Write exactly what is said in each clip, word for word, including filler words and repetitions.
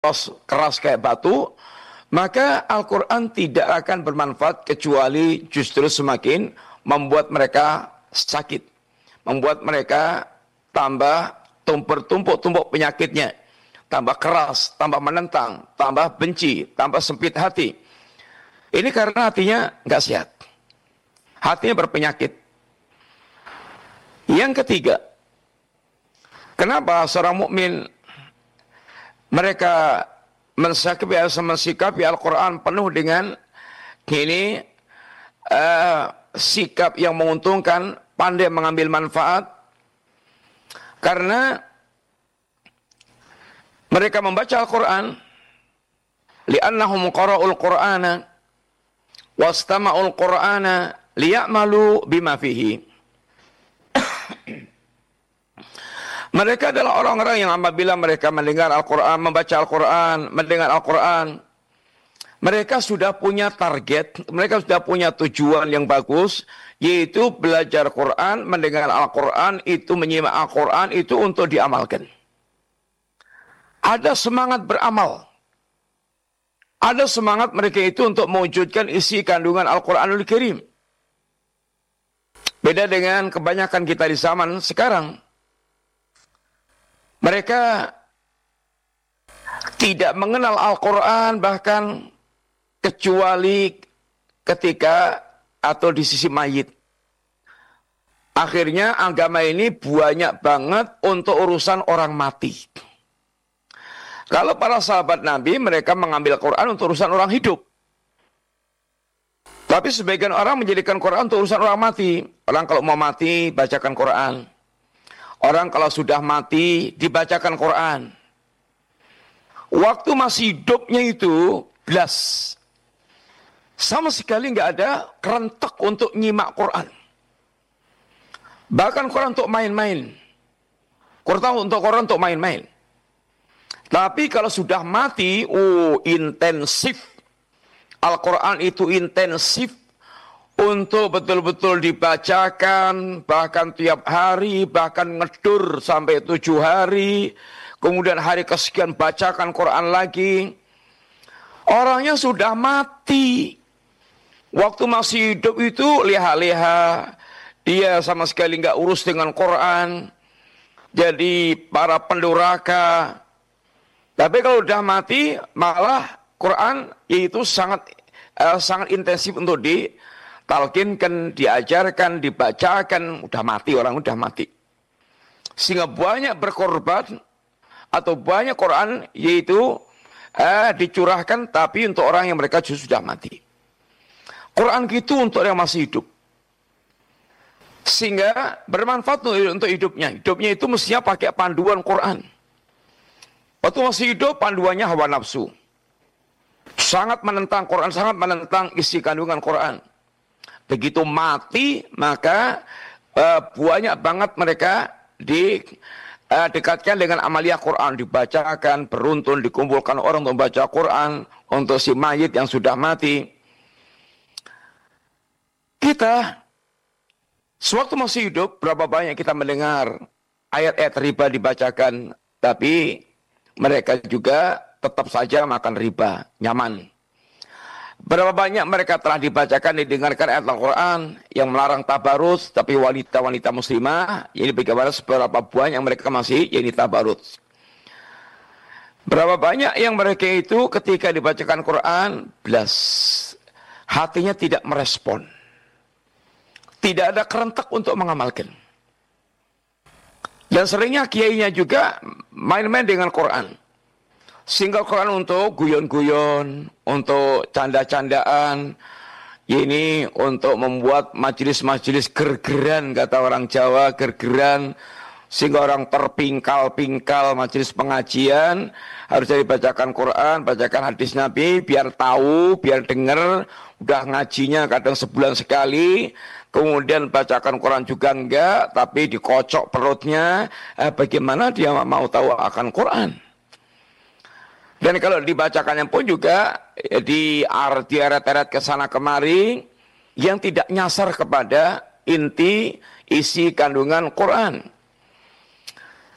keras kayak batu, maka Al-Quran tidak akan bermanfaat kecuali justru semakin membuat mereka sakit, membuat mereka tambah bertumpuk-tumpuk penyakitnya, tambah keras, tambah menentang, tambah benci, tambah sempit hati. Ini karena hatinya nggak sehat, hatinya berpenyakit. Yang ketiga, kenapa seorang mukmin mereka mensikapi, mensikapi Al-Quran penuh dengan ini uh, sikap yang menguntungkan, pandai mengambil manfaat, karena mereka membaca Al-Quran, li'annahum qara'ul Qur'ana wastama'ul Qur'ana liya'malu bima fihi. Mereka adalah orang-orang yang apabila mereka mendengar Al-Quran, membaca Al-Quran, mendengar Al-Quran, mereka sudah punya target, mereka sudah punya tujuan yang bagus, yaitu belajar Quran, mendengar Al-Quran, itu menyimak Al-Quran, itu untuk diamalkan. Ada semangat beramal. Ada semangat mereka itu untuk mewujudkan isi kandungan Al-Quranul Karim. Beda dengan kebanyakan kita di zaman sekarang. Mereka tidak mengenal Al-Quran bahkan kecuali ketika atau di sisi mayit. Akhirnya agama ini banyak banget untuk urusan orang mati. Kalau para sahabat Nabi, mereka mengambil Quran untuk urusan orang hidup. Tapi sebagian orang menjadikan Quran untuk urusan orang mati. Orang kalau mau mati, bacakan Quran. Orang kalau sudah mati, dibacakan Quran. Waktu masih hidupnya itu, belas. Sama sekali nggak ada kerentak untuk nyimak Quran. Bahkan Quran untuk main-main. Quran untuk Quran untuk main-main. Tapi kalau sudah mati, oh intensif. Al-Quran itu intensif. Untuk betul-betul dibacakan, bahkan tiap hari, bahkan ngedur sampai tujuh hari. Kemudian hari kesekian bacakan Quran lagi. Orangnya sudah mati. Waktu masih hidup itu leha-leha. Dia sama sekali nggak urus dengan Quran. Jadi para penduraka. Tapi kalau sudah mati, malah Quran itu sangat uh, sangat intensif untuk di talkinkan, diajarkan, dibacakan, udah mati, orang udah mati. Sehingga banyak berkorban atau banyak Quran yaitu eh, dicurahkan tapi untuk orang yang mereka justru sudah mati. Quran gitu untuk yang masih hidup. Sehingga bermanfaat untuk hidupnya. Hidupnya itu mestinya pakai panduan Quran. Waktu masih hidup panduannya hawa nafsu. Sangat menentang Quran, sangat menentang isi kandungan Quran. Begitu mati, maka uh, banyak banget mereka didekatkan uh, dengan amalia Quran. Dibacakan, beruntun, dikumpulkan orang untuk membaca Quran. Untuk si mayit yang sudah mati. Kita, sewaktu masih hidup, berapa banyak kita mendengar ayat-ayat riba dibacakan. Tapi mereka juga tetap saja makan riba, nyaman. Berapa banyak mereka telah dibacakan, didengarkan ayat Al-Quran yang melarang tabarut, tapi wanita-wanita muslimah, ini bagaimana seberapa banyak yang mereka masih ini tabarut. Berapa banyak yang mereka itu ketika dibacakan Quran, belas, hatinya tidak merespon. Tidak ada kerentak untuk mengamalkan. Dan seringnya kiainya juga main-main dengan Quran. Sehingga Quran untuk guyon-guyon, untuk canda-candaan, ini untuk membuat majelis-majelis gergeran, kata orang Jawa, gergeran, sehingga orang terpingkal-pingkal majelis pengajian, harusnya dibacakan Quran, bacakan hadis Nabi, biar tahu, biar dengar, udah ngajinya kadang sebulan sekali, kemudian bacakan Quran juga enggak, tapi dikocok perutnya, eh, bagaimana dia mau tahu akan Quran? Dan kalau dibacakannya pun juga di diaret-aret ke sana kemari yang tidak nyasar kepada inti isi kandungan Quran.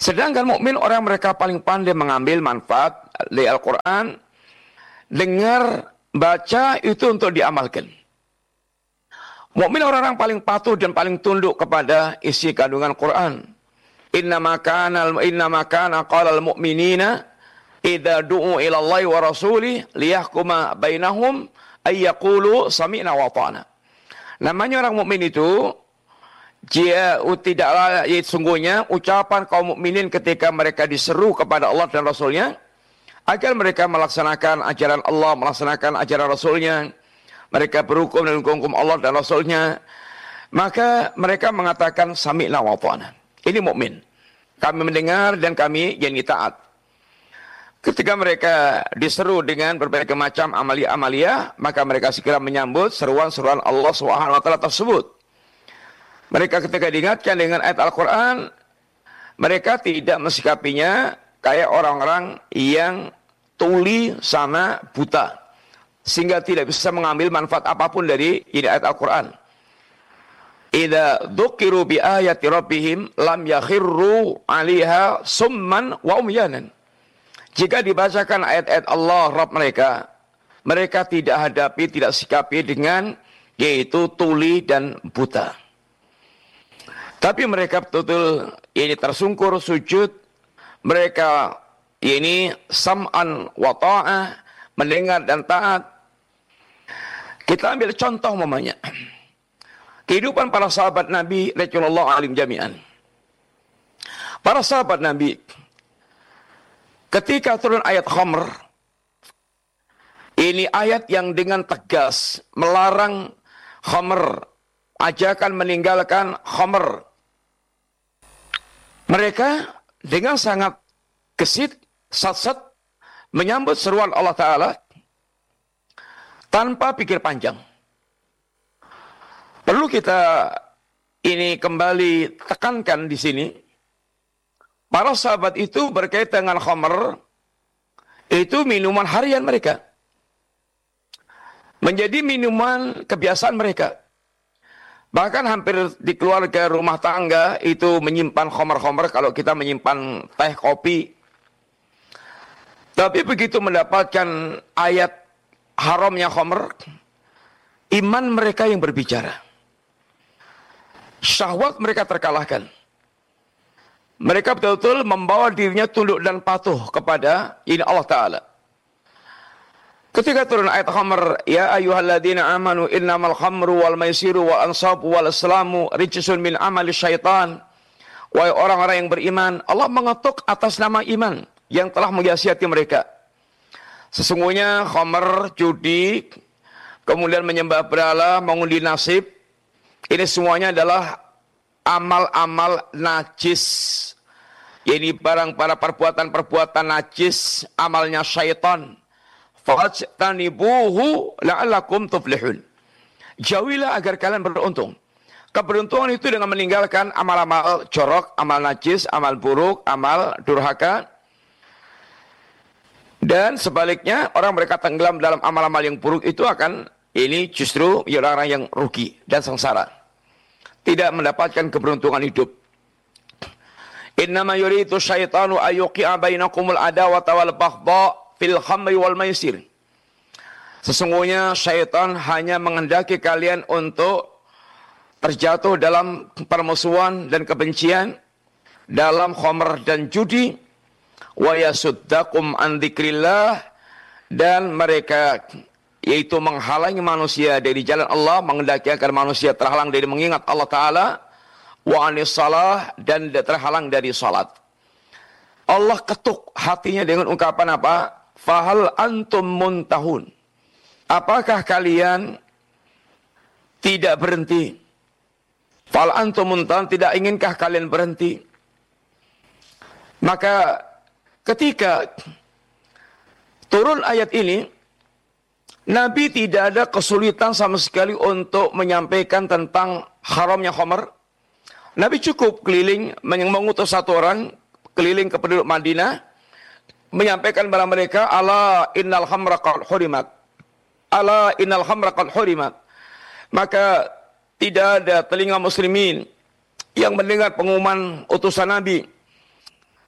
Sedangkan mukmin orang mereka paling pandai mengambil manfaat dari Al-Quran, dengar, baca itu untuk diamalkan. Mukmin orang-orang paling patuh dan paling tunduk kepada isi kandungan Quran. Innama kana innama kana qalal mu'minina idza du'u ila Allahi wa rasulih liyahkuma bainahum ay yaqulu sami'na wa ata'na. Namanya orang mukmin itu dia tidaklah ya, sungguhnya ucapan kaum mukminin ketika mereka diseru kepada Allah dan Rasulnya agar mereka melaksanakan ajaran Allah, melaksanakan ajaran Rasulnya, mereka berhukum dan hukum Allah dan Rasulnya, maka mereka mengatakan sami'na wa ata'na. Ini mukmin. Kami mendengar dan kami yang taat. Ketika mereka diseru dengan berbagai macam amalia-amalia, maka mereka segera menyambut seruan-seruan Allah Subhanahu wa taala tersebut. Mereka ketika diingatkan dengan ayat Al-Quran, mereka tidak mensikapinya kayak orang-orang yang tuli sama buta, sehingga tidak bisa mengambil manfaat apapun dari ini ayat Al-Quran. Idza dzukiru bi ayati rabbihim lam yakhirru 'alaiha summan wa umyanan. Jika dibacakan ayat-ayat Allah Rabb mereka, mereka tidak hadapi, tidak sikapi dengan yaitu tuli dan buta. Tapi mereka betul-betul ini tersungkur sujud, mereka ini sam'an wa ta'ah, mendengar dan taat. Kita ambil contoh mamanya. Kehidupan para sahabat Nabi radhiyallahu alim jami'an. Para sahabat Nabi ketika turun ayat khamr, ini ayat yang dengan tegas melarang khamr, ajakan meninggalkan khamr. Mereka dengan sangat gesit, sat-sat menyambut seruan Allah Ta'ala tanpa pikir panjang. Perlu kita ini kembali tekankan di sini. Para sahabat itu berkaitan dengan khamr, itu minuman harian mereka. Menjadi minuman kebiasaan mereka. Bahkan hampir di keluarga rumah tangga itu menyimpan khamr-khamr kalau kita menyimpan teh, kopi. Tapi begitu mendapatkan ayat haramnya khamr, iman mereka yang berbicara. Syahwat mereka terkalahkan. Mereka betul-betul membawa dirinya tunduk dan patuh kepada ini Allah Ta'ala. Ketika turun ayat khamr, ya ayyuhalladzina amanu innamal khamru wal maisiru wal ansabu wal aslamu rijsun min amali syaitan. Wahai orang-orang yang beriman, Allah mengetuk atas nama iman yang telah menghiasi hati mereka. Sesungguhnya khamr, judi, kemudian menyembah berhala, mengundi nasib, ini semuanya adalah amal-amal najis. Ini barang para perbuatan-perbuatan najis, amalnya syaitan. Fajtanibuhu la'allakum tuflihun. Jauhilah agar kalian beruntung. Keberuntungan itu dengan meninggalkan amal-amal jorok, amal najis, amal buruk, amal durhaka. Dan sebaliknya, orang mereka tenggelam dalam amal-amal yang buruk itu akan ini justru orang-orang yang rugi dan sengsara. Tidak mendapatkan keberuntungan hidup. Innama yuridu syaitanu ayyuqi'a bainakumul adawata wal baghdha fil khamri wal maisir. Sesungguhnya syaitan hanya menghendaki kalian untuk terjatuh dalam permusuhan dan kebencian dalam khamr dan judi, wa yasuddakum an dzikrillah, dan mereka yaitu menghalangi manusia dari jalan Allah, menghendaki agar manusia terhalang dari mengingat Allah Ta'ala, wa anis salah, dan terhalang dari salat. Allah ketuk hatinya dengan ungkapan apa? Fahal antum muntahun. Apakah kalian tidak berhenti? Fahal antum muntahun, tidak inginkah kalian berhenti? Maka ketika turun ayat ini, Nabi tidak ada kesulitan sama sekali untuk menyampaikan tentang haramnya khamr. Nabi cukup keliling, mengutus satu orang keliling ke penduduk Madinah, menyampaikan kepada mereka, ala innal khamra qad hurimat. Ala innal khamra qad hurimat. Maka tidak ada telinga muslimin yang mendengar pengumuman utusan Nabi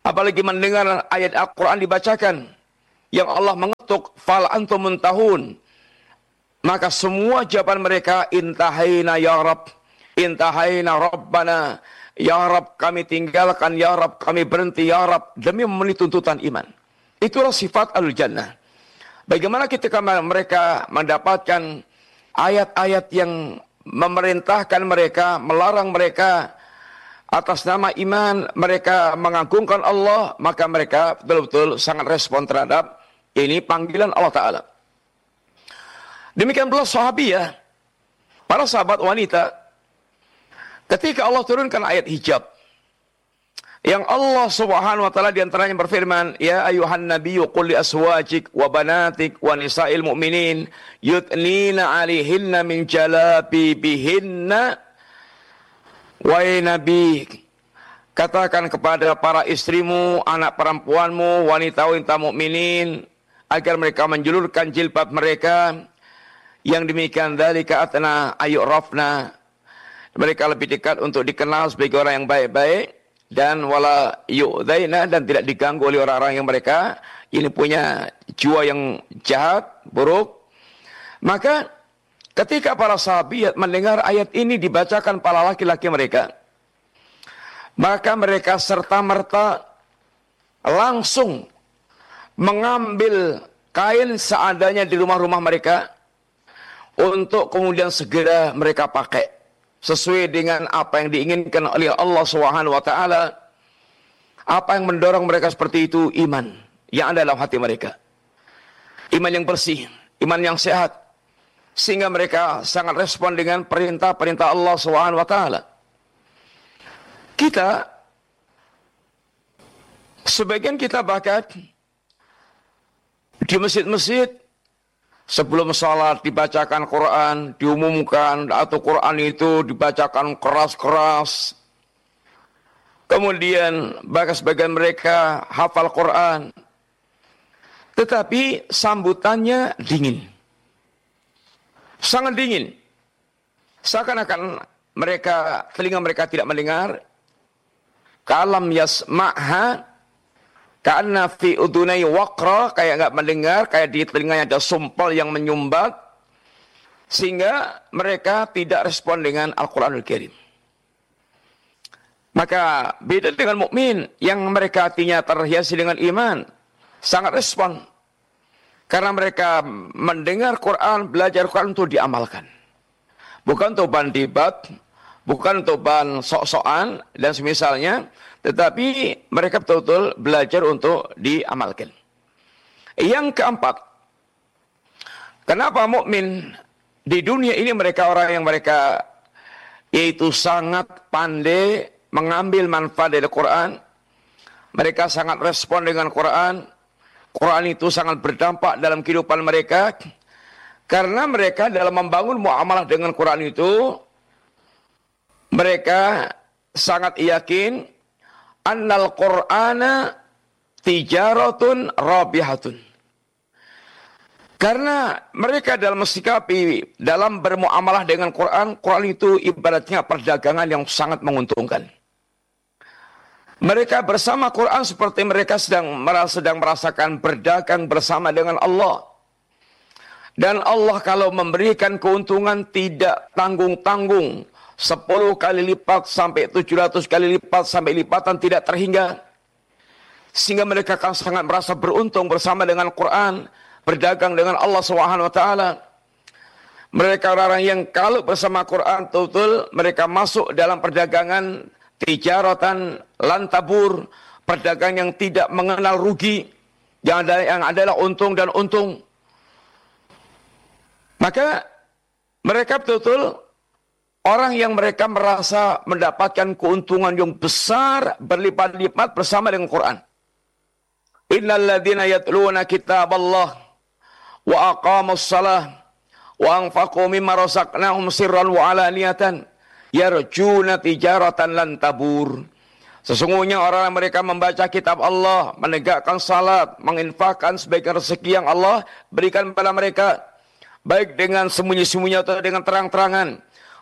apalagi mendengar ayat Al-Quran dibacakan, yang Allah mengetuk, fal antum muntahun, maka semua jawaban mereka, intahaina ya Rabb, intahaina Rabbana, ya Rabb kami tinggalkan, ya Rabb kami berhenti, ya Rabb, demi memenuhi tuntutan iman. Itulah sifat al-jannah. Bagaimana ketika mereka mendapatkan ayat-ayat yang memerintahkan mereka, melarang mereka atas nama iman, mereka mengagungkan Allah, maka mereka betul-betul sangat respon terhadap ini panggilan Allah Ta'ala. Demikian pula sahabiyah, para sahabat wanita, ketika Allah turunkan ayat hijab, yang Allah Subhanahu wa taala di antaranya berfirman, ya ayuhan nabiyyu qul li aswajik wa banatik wa nisa'il mu'minin yudnina 'alaihinna min jalabibihinna. Wahai Nabi, katakan kepada para istrimu, anak perempuanmu, wanita-wanita mukminin agar mereka menjulurkan jilbab mereka. Yang demikian dzalika atna ayyurafna, mereka lebih dekat untuk dikenal sebagai orang yang baik-baik, dan wala yu'daina, dan tidak diganggu oleh orang-orang yang mereka ini punya jiwa yang jahat, buruk. Maka ketika para sahabat mendengar ayat ini dibacakan para laki-laki mereka, maka mereka serta-merta langsung mengambil kain seadanya di rumah-rumah mereka untuk kemudian segera mereka pakai sesuai dengan apa yang diinginkan oleh Allah Subhanahu wa taala. Apa yang mendorong mereka seperti itu? Iman yang ada dalam hati mereka. Iman yang bersih, iman yang sehat, sehingga mereka sangat respon dengan perintah-perintah Allah Subhanahu wa taala. Kita sebagian kita bahkan di masjid-masjid sebelum salat dibacakan Quran, diumumkan atau Quran itu dibacakan keras-keras. Kemudian bahkan sebagian mereka hafal Quran, tetapi sambutannya dingin, sangat dingin. Seakan-akan mereka, telinga mereka tidak mendengar. Kalam yasma'ha karena fi udunai waqra, kayak enggak mendengar, kayak di telinganya ada sumpal yang menyumbat, sehingga mereka tidak respon dengan Al-Quranul Karim. Maka beda dengan mukmin yang mereka hatinya terhiasi dengan iman, sangat respon, karena mereka mendengar Quran, belajar Quran untuk diamalkan, bukan untuk bahan debat, bukan untuk bahan sok-sokan dan semisalnya, tetapi mereka betul-betul belajar untuk diamalkan. Yang keempat, kenapa mukmin di dunia ini mereka orang yang mereka yaitu sangat pandai mengambil manfaat dari Quran. Mereka sangat respon dengan Quran. Quran itu sangat berdampak dalam kehidupan mereka, karena mereka dalam membangun muamalah dengan Quran itu, mereka sangat yakin annal Qur'ana tijaratun rabihatun. Karena mereka dalam mensikapi, dalam bermuamalah dengan Quran, Quran itu ibaratnya perdagangan yang sangat menguntungkan. Mereka bersama Quran seperti mereka sedang sedang merasakan berdagang bersama dengan Allah. Dan Allah kalau memberikan keuntungan tidak tanggung-tanggung, sepuluh kali lipat sampai tujuh ratus kali lipat sampai lipatan tidak terhingga. Sehingga mereka akan sangat merasa beruntung bersama dengan Quran, berdagang dengan Allah Subhanahu wa taala. Mereka orang yang kalau bersama Quran betul mereka masuk dalam perdagangan tijaratan lantabur, perdagangan yang tidak mengenal rugi, yang ada yang adalah untung dan untung. Maka mereka betul-betul orang yang mereka merasa mendapatkan keuntungan yang besar berlipat-lipat bersama dengan Quran. Innal ladzina yatluna kitaballah wa aqamus shalah wa anfaqu mimma razaqnahum sirran wa alaniyatan yarjuna tijaratan lan tabur. Sesungguhnya orang yang mereka membaca kitab Allah, menegakkan salat, menginfakkan sebagian rezeki yang Allah berikan kepada mereka, baik dengan sembunyi-sembunyi atau dengan terang-terangan,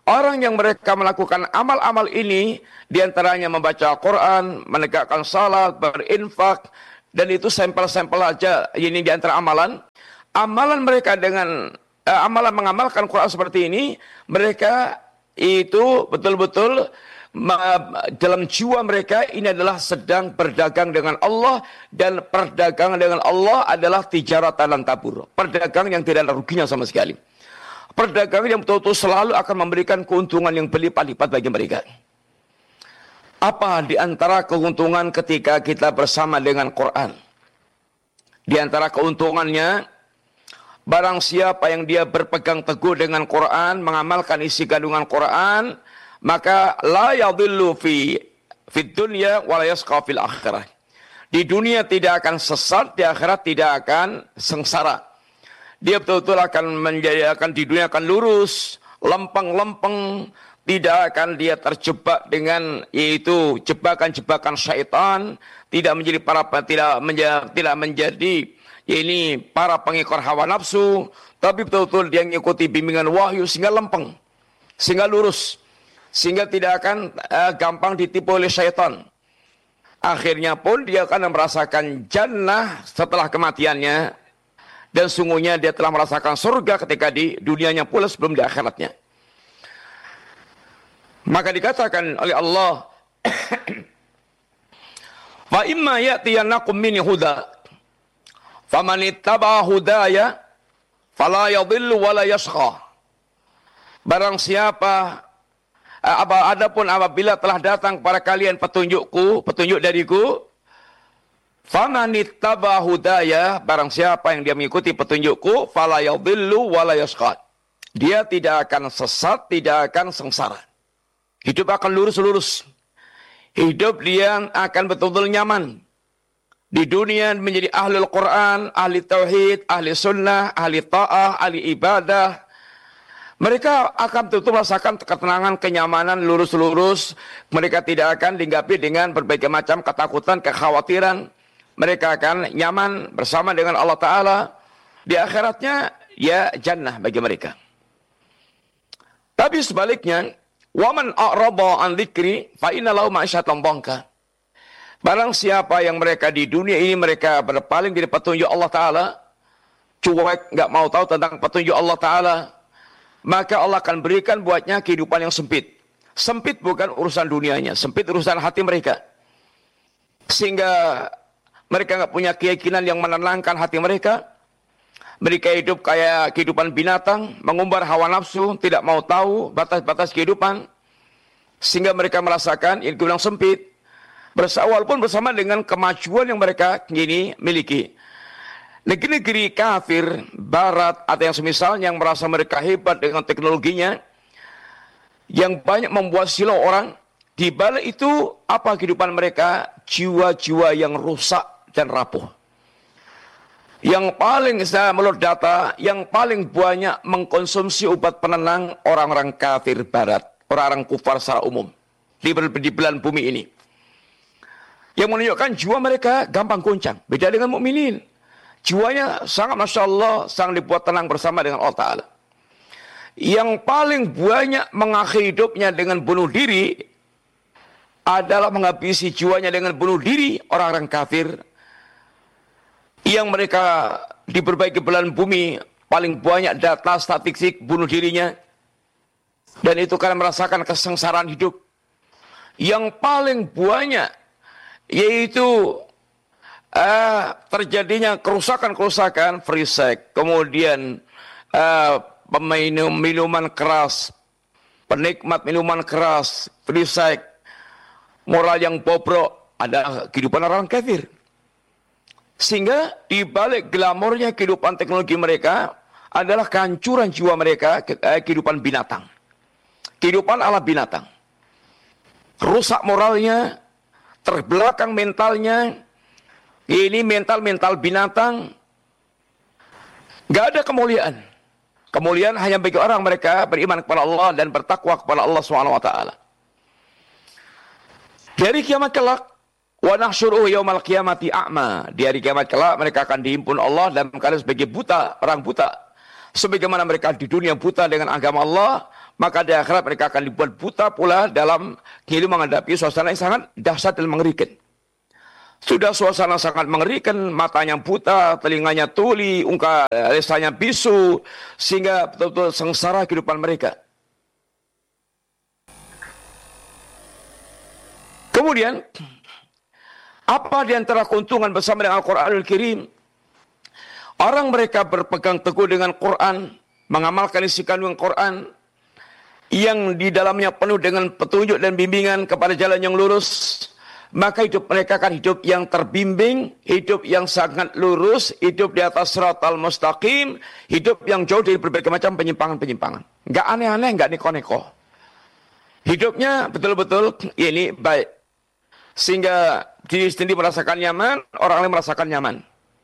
Orang yang mereka melakukan amal-amal ini, diantaranya membaca Al-Quran, menegakkan salat, berinfak, dan itu sampel-sampel aja, ini diantara amalan. Amalan mereka dengan, eh, amalan mengamalkan Quran seperti ini, mereka itu betul-betul dalam jiwa mereka ini adalah sedang berdagang dengan Allah, dan perdagangan dengan Allah adalah tijaratan lan tabur, perdagangan yang tidak ada ruginya sama sekali. Perdagangan yang betul-betul selalu akan memberikan keuntungan yang berlipat-lipat bagi mereka. Apa di antara keuntungan ketika kita bersama dengan Quran? Di antara keuntungannya, barang siapa yang dia berpegang teguh dengan Quran, mengamalkan isi kandungan Quran, maka la yadhillu fi fid dunya wa la yasqa fil akhirah. Di dunia tidak akan sesat, di akhirat tidak akan sengsara. Dia betul-betul akan menjadi, akan di dunia akan lurus, lempeng-lempeng, tidak akan dia terjebak dengan yaitu jebakan-jebakan syaitan, tidak menjadi para tidak menjadi, tidak menjadi ya ini para pengikor hawa nafsu, tapi betul-betul dia mengikuti bimbingan wahyu sehingga lempeng, sehingga lurus, sehingga tidak akan uh, gampang ditipu oleh syaitan. Akhirnya pun dia akan merasakan jannah setelah kematiannya. Dan sungguhnya dia telah merasakan surga ketika di dunianya pula sebelum di akhiratnya. Maka dikatakan oleh Allah, fa imma ya'tiyannakum minni huda faman ittaba'a hudaya fala yadhillu wa la yashqa. Barang siapa adapun apabila telah datang kepada kalian petunjukku, petunjuk dariku, faman ittaba hudaya, barang siapa yang dia mengikuti petunjukku, fala yadhillu wa la yashqa. Dia tidak akan sesat, tidak akan sengsara. Hidup akan lurus-lurus. Hidup dia akan betul-betul nyaman. Di dunia menjadi ahlul Quran, ahli tauhid, ahli sunnah, ahli ta'ah, ahli ibadah. Mereka akan betul-betul merasakan ketenangan, kenyamanan, lurus-lurus. Mereka tidak akan dihinggapi dengan berbagai macam ketakutan, kekhawatiran. Mereka akan nyaman bersama dengan Allah Ta'ala. Di akhiratnya, ya jannah bagi mereka. Tapi sebaliknya, وَمَنْ أَعْرَضَ عَنْ ذِكْرِ فَإِنَّ لَهُ مَعِيشَةً ضَنْكًا. Barang siapa yang mereka di dunia ini, mereka berpaling dari petunjuk Allah Ta'ala, cuek, nggak mau tahu tentang petunjuk Allah Ta'ala, maka Allah akan berikan buatnya kehidupan yang sempit. Sempit bukan urusan dunianya, sempit urusan hati mereka. Sehingga mereka nggak punya keyakinan yang menenangkan hati mereka. Mereka hidup kayak kehidupan binatang, mengumbar hawa nafsu, tidak mau tahu batas-batas kehidupan. Sehingga mereka merasakan ini yang sempit. Walaupun bersama dengan kemajuan yang mereka ini miliki. Negeri-negeri kafir, barat, atau yang semisal yang merasa mereka hebat dengan teknologinya, yang banyak membuat silau orang, di balik itu apa kehidupan mereka? Jiwa-jiwa yang rusak dan rapuh. Yang paling, saya menurut data, yang paling banyak mengkonsumsi obat penenang orang-orang kafir barat, orang-orang kufar secara umum di, di belahan bumi ini. Yang menunjukkan jiwa mereka gampang goncang, beda dengan mukminin. Jiwanya sangat Masya Allah, sangat dibuat tenang bersama dengan Allah Ta'ala. Yang paling banyak mengakhiri hidupnya dengan bunuh diri adalah menghabisi jiwanya dengan bunuh diri orang-orang kafir. Yang mereka di berbagai belahan bumi paling banyak data statistik bunuh dirinya. Dan itu karena merasakan kesengsaraan hidup. Yang paling banyak yaitu Uh, terjadinya kerusakan-kerusakan, free sex, kemudian uh, peminum minuman keras, penikmat minuman keras, free sex, moral yang bobrok, ada kehidupan orang kafir. Sehingga di balik glamornya kehidupan teknologi mereka adalah kehancuran jiwa mereka, kehidupan binatang. Kehidupan ala binatang. Rusak moralnya, terbelakang mentalnya. Ini mental-mental binatang. Gak ada kemuliaan. Kemuliaan hanya bagi orang mereka beriman kepada Allah dan bertakwa kepada Allah subhanahu wa taala. Di hari kiamat kelak, wa nahsyuruhu yaumal qiyamati a'ma. Di hari kiamat kelak mereka akan dihimpun Allah dalam keadaan sebagai buta, orang buta. Sebagaimana mereka di dunia buta dengan agama Allah, maka di akhirat mereka akan dibuat buta pula dalam kehidupan menghadapi suasana yang sangat dahsyat dan mengerikan. Sudah suasana sangat mengerikan, matanya buta, telinganya tuli, ungka lesanya bisu, sehingga betul-betul sengsara kehidupan mereka. Kemudian, apa di antara keuntungan bersama dengan Al-Quranul Karim? Orang mereka berpegang teguh dengan Quran, mengamalkan isi kandungan Quran, yang di dalamnya penuh dengan petunjuk dan bimbingan kepada jalan yang lurus, maka hidup mereka akan hidup yang terbimbing, hidup yang sangat lurus, hidup di atas siratal mustaqim, hidup yang jauh dari berbagai macam penyimpangan-penyimpangan. Enggak aneh-aneh, enggak neko-neko. Hidupnya betul-betul ini baik. Sehingga diri sendiri merasakan nyaman, orang lain merasakan nyaman.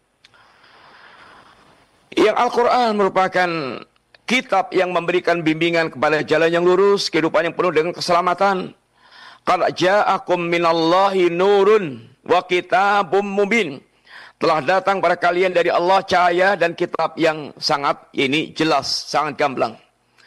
Yang Al-Quran merupakan kitab yang memberikan bimbingan kepada jalan yang lurus, kehidupan yang penuh dengan keselamatan. Qad ja'akum minallahi nurun wa kitabum mubin. Telah datang pada kalian dari Allah cahaya dan kitab yang sangat ini jelas, sangat gamblang.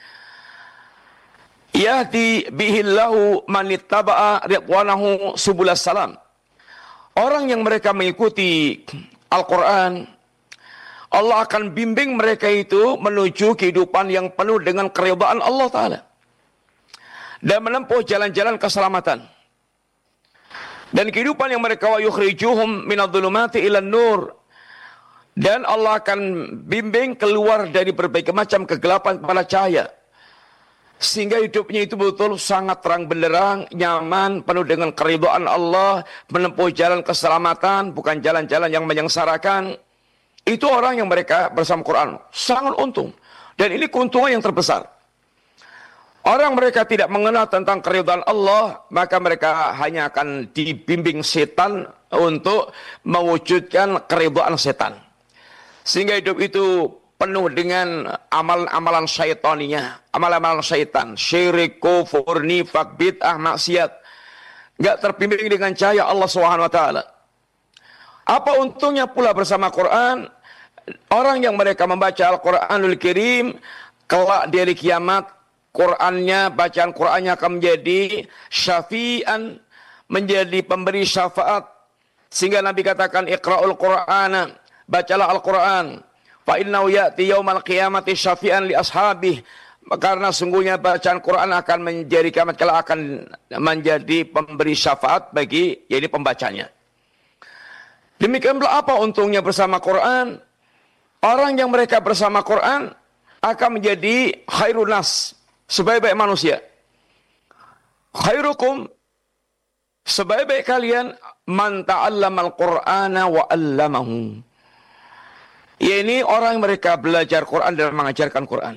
Yahdi bihillahu manittaba'a ridwanahu subulas salam. Orang yang mereka mengikuti Al-Quran, Allah akan bimbing mereka itu menuju kehidupan yang penuh dengan keridhaan Allah Ta'ala. Dan menempuh jalan-jalan keselamatan. Dan kehidupan yang mereka wa yukhrijuhum minadh-dhulumati ilan nur. Dan Allah akan bimbing keluar dari berbagai macam kegelapan kepada cahaya. Sehingga hidupnya itu betul sangat terang benderang, nyaman, penuh dengan keridhaan Allah, menempuh jalan keselamatan, bukan jalan-jalan yang menyengsarakan. Itu orang yang mereka bersama Quran sangat untung. Dan ini keuntungan yang terbesar. Orang mereka tidak mengenal tentang keridhaan Allah, maka mereka hanya akan dibimbing setan untuk mewujudkan keridhaan setan. Sehingga hidup itu penuh dengan amalan-amalan syaitaninya, amalan-amalan syaitan, syirik, kufur, nifak, bid'ah, maksiat. Enggak terbimbing dengan cahaya Allah Subhanahu wa taala. Apa untungnya pula bersama Quran? Orang yang mereka membaca Al-Quranul Karim, kelak di hari kiamat, Qurannya, bacaan Qurannya akan menjadi syafi'an, menjadi pemberi syafaat. Sehingga Nabi katakan, Iqra'ul Qur'ana, bacalah Al-Quran. Fa innahu ya'ti yaumal qiyamati syafi'an li ashabih. Karena sungguhnya bacaan Quran akan menjadi kiamat kelak akan menjadi pemberi syafaat bagi yaitu pembacanya. Demikian pula apa untungnya bersama Quran? Orang yang mereka bersama Quran akan menjadi khairun nas, sebaik-baik manusia. Khairukum, sebaik-baik kalian, man ta'allamal Qur'ana wa 'allamahu. Ini orang yang mereka belajar Quran dan mengajarkan Quran.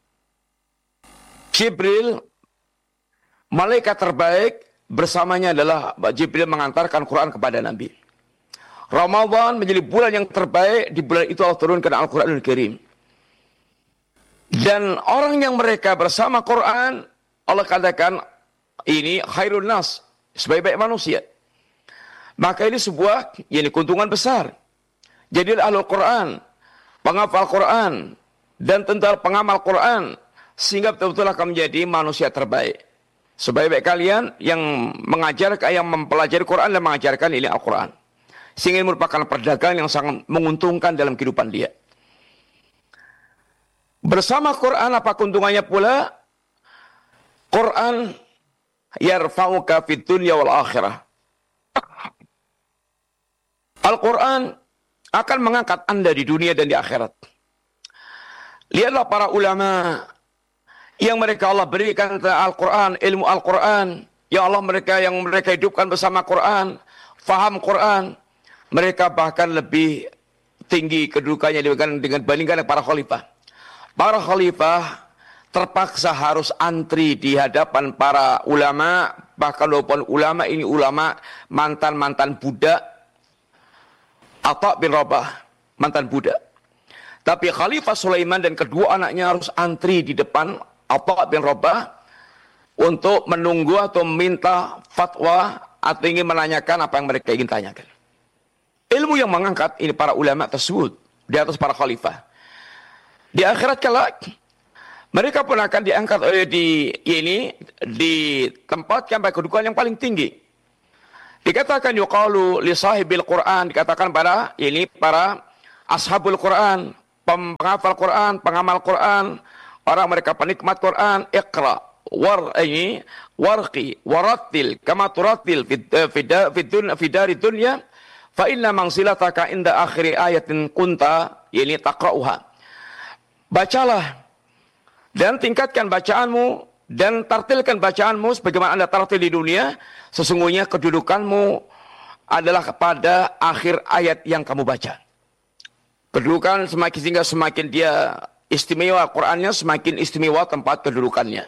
Jibril, malaikat terbaik, bersamanya adalah Jibril mengantarkan Quran kepada Nabi. Ramadan menjadi bulan yang terbaik, di bulan itu Allah turunkan Al-Quranul Karim. Dan orang yang mereka bersama Quran, Allah katakan ini khairun nas, sebaik-baik manusia. Maka ini sebuah ini keuntungan besar. Jadilah ahlul Quran, penghafal Quran, dan tentu pengamal Quran, sehingga betul-betul akan menjadi manusia terbaik. Sebaik-baik kalian yang mengajarkan, yang mempelajari Quran dan mengajarkan ini Al-Quran. Sehingga ini merupakan perdagangan yang sangat menguntungkan dalam kehidupan dia. Bersama Quran apa keuntungannya pula? Quran yarfa'uka fid dunya wal akhirah. Al-Quran akan mengangkat Anda di dunia dan di akhirat. Lihatlah para ulama yang mereka Allah berikan Al-Quran, ilmu Al-Quran. Ya Allah, mereka yang mereka hidupkan bersama Quran, faham Quran. Mereka bahkan lebih tinggi kedudukannya dibandingkan dengan bandingkan para khalifah. Para khalifah terpaksa harus antri di hadapan para ulama, bahkan walaupun ulama ini ulama mantan-mantan budak, Atha bin Rabah, mantan budak. Tapi Khalifah Sulaiman dan kedua anaknya harus antri di depan Atha bin Rabah untuk menunggu atau meminta fatwa atau ingin menanyakan apa yang mereka ingin tanyakan. Ilmu yang mengangkat ini para ulama tersebut di atas para khalifah. Di akhirat kelak Mereka pun akan diangkat oleh di ini ditempatkan pada kedudukan yang paling tinggi. Dikatakan yuqalu li sahibil Quran, dikatakan pada ini para ashabul Quran, penghafal Quran, pengamal Quran, orang mereka penikmat Quran, iqra war ini warqi warattil kama turattil fi dari dunya fa inna manzilataka inda akhiri ayatin kunta ini taqra'uha. Bacalah dan tingkatkan bacaanmu dan tartilkan bacaanmu sebagaimana Anda tartil di dunia, sesungguhnya kedudukanmu adalah kepada akhir ayat yang kamu baca. Kedudukan semakin sehingga semakin dia istimewa Qur'annya, semakin istimewa tempat kedudukannya.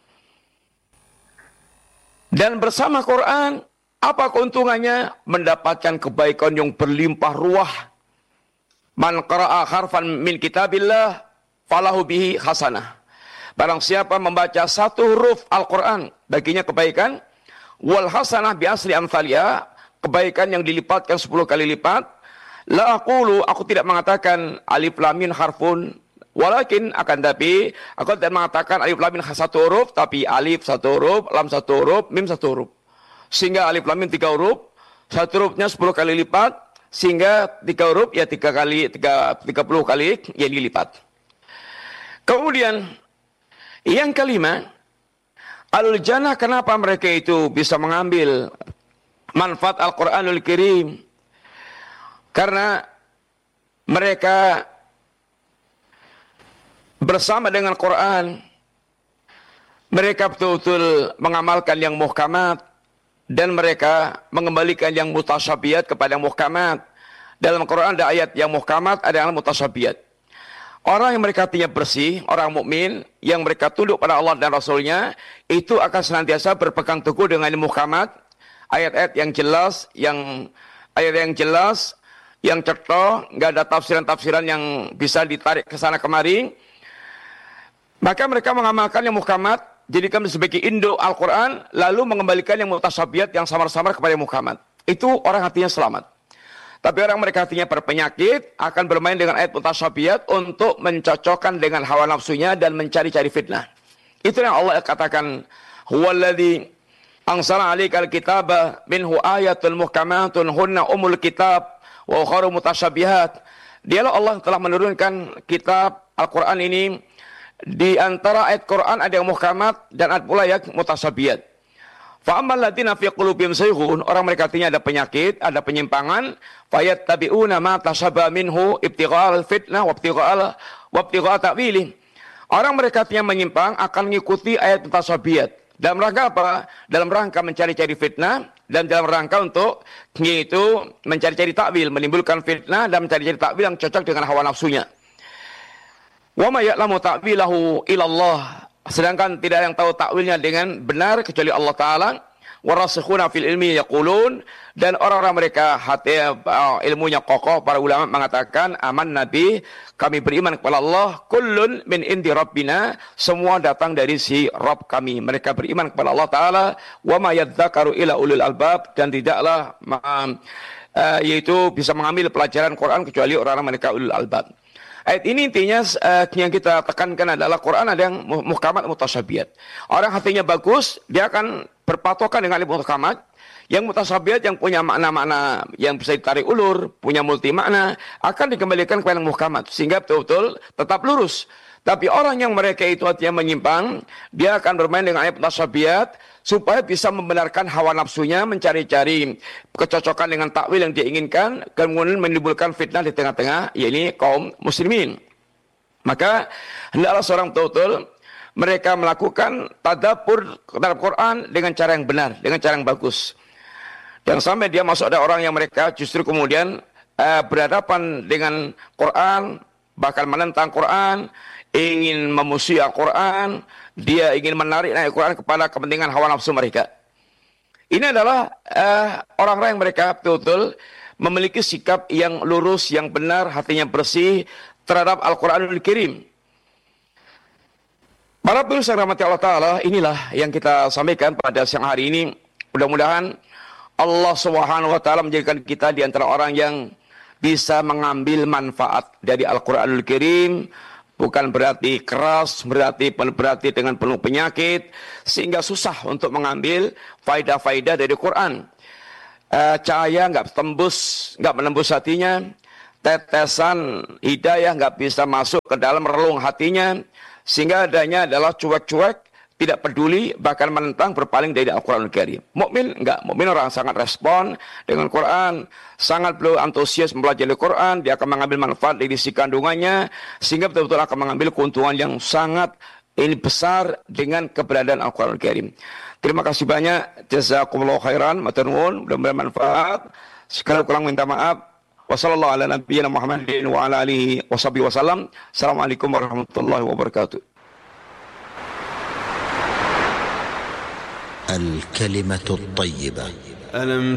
Dan bersama Quran, apa keuntungannya? Mendapatkan kebaikan yang berlimpah ruah. Man qara'a harfan min kitabillah falahu bihi hasanah. Barang siapa membaca satu huruf Al-Quran, baginya kebaikan. Wal hasanah bi asli amthaliha, kebaikan yang dilipatkan sepuluh kali lipat. La aqulu, aku tidak mengatakan alif lam mim harfun, walakin akan tapi aku tidak mengatakan alif lam mim satu huruf, tapi alif satu huruf, lam satu huruf, mim satu huruf. Sehingga alif lam mim tiga huruf, satu hurufnya sepuluh kali lipat, sehingga tiga huruf ya tiga kali tiga tiga puluh kali ya dilipat. Kemudian yang kelima, alul jannah, kenapa mereka itu bisa mengambil manfaat Al-Quranul Karim? Karena mereka bersama dengan Quran, mereka betul-betul mengamalkan yang muhkamat, dan mereka mengembalikan yang mutasyabihat kepada yang muhkamat. Dalam Quran ada ayat yang muhkamat, ada yang mutasyabihat. Orang yang mereka hatinya bersih, orang mukmin yang mereka tunduk pada Allah dan Rasulnya, itu akan senantiasa berpegang teguh dengan muhkamat, ayat-ayat yang jelas, yang ayat yang jelas, yang cetok, nggak ada tafsiran-tafsiran yang bisa ditarik ke sana kemari. Maka mereka mengamalkan yang muhkamat, jadikan sebagai induk Al-Quran, lalu mengembalikan yang mutasyabihat, yang samar-samar kepada yang muhkamat. Itu orang hatinya selamat. Tapi orang mereka hatinya berpenyakit akan bermain dengan ayat mutasyabihat untuk mencocokkan dengan hawa nafsunya dan mencari-cari fitnah. Itu yang Allah katakan, huwallazi anzala 'alaikal kitaba minhu ayatun muhkamatun hunna umul kitab wa ukharu mutasyabihat. Dialah Allah yang telah menurunkan kitab Al-Quran ini, di antara ayat Quran ada yang muhkamat dan ada pula yang mutasyabihat. Fa'ammal ladzina fi qulubihim zayghun, orang mereka hatinya ada penyakit, ada penyimpangan, fayattabi'una ma tashabaha minhu ibtigha'al fitnah wa ibtigha'al wa ibtigha'a ta'wili. Orang mereka hatinya menyimpang akan mengikuti ayat mutasyabihat. Dalam rangka apa? Dalam rangka mencari-cari fitnah dan dalam rangka untuk yaitu mencari-cari takwil, menimbulkan fitnah dan mencari-cari takwil yang cocok dengan hawa nafsunya. Wa ma ya'lamu ta'wilahu illallah. Sedangkan tidak ada yang tahu takwilnya dengan benar kecuali Allah Ta'ala. Warasikhuna fil ilmi yaqulun, dan orang-orang mereka hati uh, ilmunya kokoh, para ulama mengatakan aman nabi, kami beriman kepada Allah, kullun min indi rabbina, semua datang dari si Rabb kami. Mereka beriman kepada Allah Ta'ala. Wa ma yadzakaru ila ulul albab, dan tidaklah uh, uh, yaitu bisa mengambil pelajaran Quran kecuali orang-orang mereka ulul albab. Ayat ini intinya uh, yang kita tekankan adalah Quran ada yang muhkamat mutasyabihat. Orang hatinya bagus, dia akan berpatokan dengan muhkamat. Yang mutasyabihat yang punya makna-makna yang bisa ditarik ulur, punya multi makna, akan dikembalikan kepada yang muhkamat sehingga betul-betul tetap lurus. Tapi orang yang mereka itu hatinya menyimpang, dia akan bermain dengan ayat mutasyabihat supaya bisa membenarkan hawa nafsunya, mencari-cari kecocokan dengan takwil yang dia inginkan, kemudian menimbulkan fitnah di tengah-tengah, yakni kaum muslimin. Maka hendaklah seorang betul-betul mereka melakukan tadabbur terhadap Quran dengan cara yang benar, dengan cara yang bagus. Dan sampai dia masuk ada orang yang mereka justru kemudian uh, berhadapan dengan Quran, bahkan menentang Quran, ingin memusuhi Al-Quran, dia ingin menarik Al-Quran kepada kepentingan hawa nafsu mereka. Ini adalah uh, orang-orang yang mereka betul-betul memiliki sikap yang lurus, yang benar, hatinya bersih terhadap Al-Quranul Karim. Para pemirsa yang dirahmati Allah Ta'ala, inilah yang kita sampaikan pada siang hari ini. Mudah-mudahan Allah Subhanahu Wa Ta'ala menjadikan kita di antara orang yang bisa mengambil manfaat dari Al-Quranul Karim, bukan berarti keras, berarti berarti dengan penuh penyakit, sehingga susah untuk mengambil faidah-faidah dari Quran. Uh, cahaya nggak tembus, nggak menembus hatinya, tetesan hidayah nggak bisa masuk ke dalam relung hatinya, sehingga adanya adalah cuek-cuek, tidak peduli, bahkan menentang, berpaling dari Al-Quran Al-Karim. Mukmin enggak, mukmin orang sangat respon dengan Quran, sangat beliau antusias mempelajari Quran, dia akan mengambil manfaat dari isi kandungannya, sehingga betul-betul akan mengambil keuntungan yang sangat ini besar dengan keberadaan Al-Quran Al-Karim. Terima kasih banyak, jazakumullah khairan, matur nuwun, mudah-mudahan manfaat. Sekali kurang minta maaf. Wassallallahu ala nabiyyina Muhammadin wa ala alihi washabihi wasallam. Assalamualaikum warahmatullahi wabarakatuh. الكلمة الطيبة. ألم